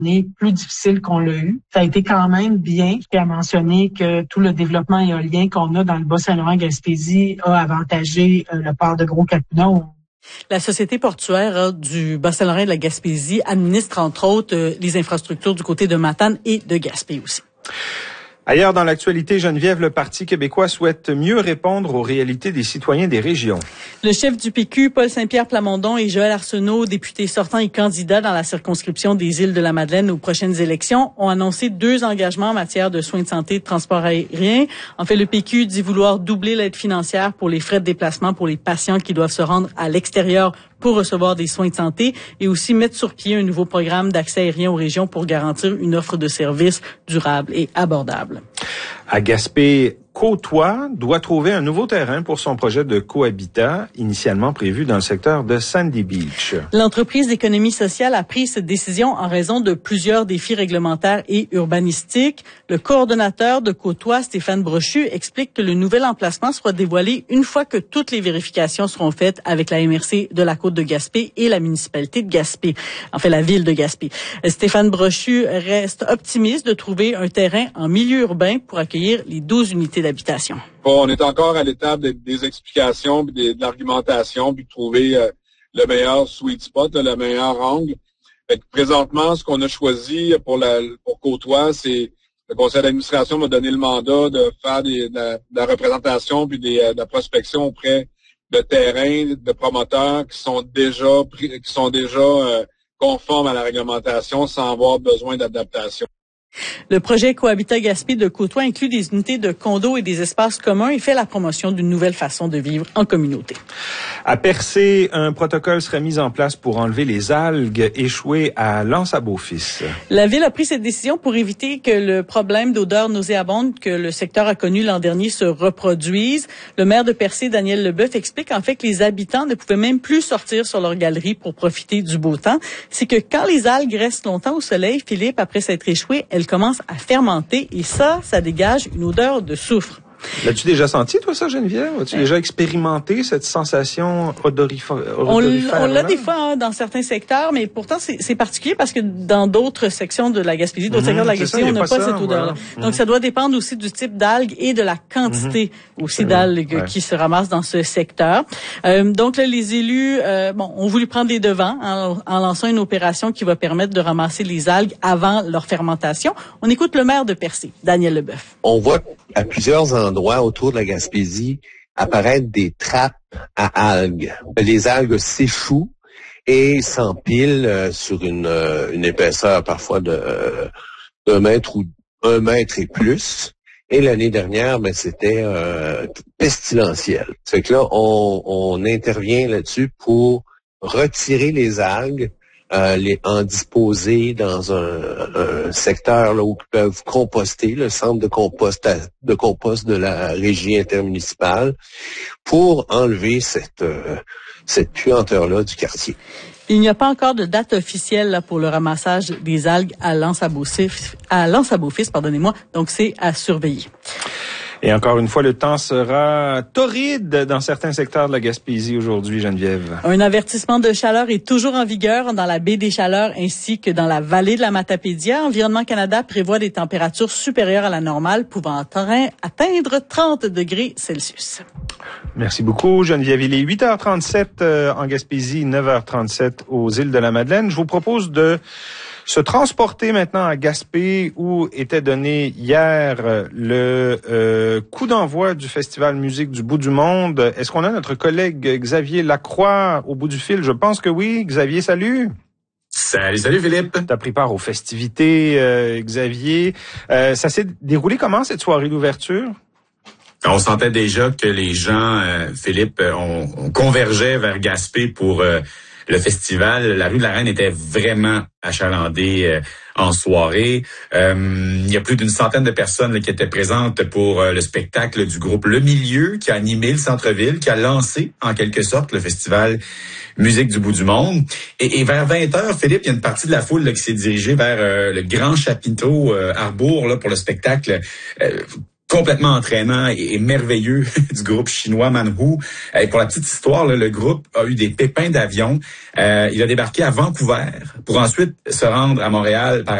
année plus difficile qu'on l'a eu. Ça a été quand même bien. Je tiens à mentionner que tout le développement éolien qu'on a dans le Bas-Saint-Laurent-Gaspésie a avantagé le port de Gros-Capucin. La Société portuaire du Bas-Saint-Laurent et de la Gaspésie administre entre autres les infrastructures du côté de Matane et de Gaspé aussi. Ailleurs dans l'actualité, Geneviève, le Parti québécois souhaite mieux répondre aux réalités des citoyens des régions. Le chef du PQ, Paul Saint-Pierre Plamondon, et Joël Arsenault, député sortant et candidat dans la circonscription des Îles-de-la-Madeleine aux prochaines élections, ont annoncé 2 engagements en matière de soins de santé et de transport aérien. En fait, le PQ dit vouloir doubler l'aide financière pour les frais de déplacement pour les patients qui doivent se rendre à l'extérieur pour recevoir des soins de santé et aussi mettre sur pied un nouveau programme d'accès aérien aux régions pour garantir une offre de services durable et abordable. À Gaspé, Côtois doit trouver un nouveau terrain pour son projet de cohabitat initialement prévu dans le secteur de Sandy Beach. L'entreprise d'économie sociale a pris cette décision en raison de plusieurs défis réglementaires et urbanistiques. Le coordonnateur de Côtois, Stéphane Brochu, explique que le nouvel emplacement sera dévoilé une fois que toutes les vérifications seront faites avec la MRC de la Côte de Gaspé et la municipalité de Gaspé, en fait la ville de Gaspé. Stéphane Brochu reste optimiste de trouver un terrain en milieu urbain pour accueillir les 12 unités d'habitation. Bon, on est encore à l'étape des explications, de l'argumentation, puis de trouver le meilleur sweet spot, le meilleur angle. Fait que présentement, ce qu'on a choisi pour Côtois, c'est le conseil d'administration m'a donné le mandat de faire de la représentation puis de la prospection auprès de terrains, de promoteurs qui sont déjà conformes à la réglementation sans avoir besoin d'adaptation. Le projet Cohabitat Gaspé de Côtois inclut des unités de condos et des espaces communs et fait la promotion d'une nouvelle façon de vivre en communauté. À Percé, un protocole serait mis en place pour enlever les algues échouées à l'Anse-à-Beaufils. La ville a pris cette décision pour éviter que le problème d'odeur nauséabonde que le secteur a connu l'an dernier se reproduise. Le maire de Percé, Daniel Leboeuf, explique en fait que les habitants ne pouvaient même plus sortir sur leur galerie pour profiter du beau temps. C'est que quand les algues restent longtemps au soleil, Philippe, après s'être échouées, elles commencent à fermenter et ça dégage une odeur de soufre. L'as-tu déjà senti, toi, ça, Geneviève? As-tu déjà expérimenté cette sensation odorifère? On l'a des fois dans certains secteurs, mais pourtant, c'est particulier parce que dans d'autres sections de la Gaspésie, d'autres secteurs de la Gaspésie, on n'a pas cette odeur-là. Voilà. Donc, ça doit dépendre aussi du type d'algues et de la quantité aussi d'algues qui se ramassent dans ce secteur. Donc, là, les élus ont voulu prendre les devants en lançant une opération qui va permettre de ramasser les algues avant leur fermentation. On écoute le maire de Percé, Daniel Leboeuf. On voit à plusieurs endroits autour de la Gaspésie apparaître des trappes à algues. Les algues s'échouent et s'empilent sur une épaisseur parfois de 1 mètre ou 1 mètre et plus. Et l'année dernière, c'était pestilentiel. C'est que là, on intervient là-dessus pour retirer les algues, en disposer dans un secteur là où ils peuvent composter, le centre de compost de la régie intermunicipale, pour enlever cette puanteur-là du quartier. Il n'y a pas encore de date officielle là, pour le ramassage des algues à l'Anse-à-Beaufils, donc c'est à surveiller. Et encore une fois, le temps sera torride dans certains secteurs de la Gaspésie aujourd'hui, Geneviève. Un avertissement de chaleur est toujours en vigueur dans la baie des Chaleurs ainsi que dans la vallée de la Matapédia. Environnement Canada prévoit des températures supérieures à la normale pouvant atteindre 30 degrés Celsius. Merci beaucoup, Geneviève. Il est 8h37 en Gaspésie, 9h37 aux Îles-de-la-Madeleine. Je vous propose de se transporter maintenant à Gaspé où était donné hier le coup d'envoi du Festival Musique du Bout du Monde. Est-ce qu'on a notre collègue Xavier Lacroix au bout du fil? Je pense que oui. Xavier, salut. Salut Philippe. T'as pris part aux festivités, Xavier. Ça s'est déroulé comment cette soirée d'ouverture? On sentait déjà que les gens, Philippe, on convergeait vers Gaspé pour le festival. La rue de la Reine était vraiment achalandée en soirée. Il y a plus d'une centaine de personnes là, qui étaient présentes pour le spectacle du groupe Le Milieu qui a animé le centre-ville, qui a lancé en quelque sorte le festival Musique du Bout du Monde. Et vers 20h, Philippe, il y a une partie de la foule là, qui s'est dirigée vers le grand chapiteau Arbour là, pour le spectacle complètement entraînant et merveilleux du groupe chinois Manhu. Et pour la petite histoire, là, le groupe a eu des pépins d'avion. Il a débarqué à Vancouver pour ensuite se rendre à Montréal par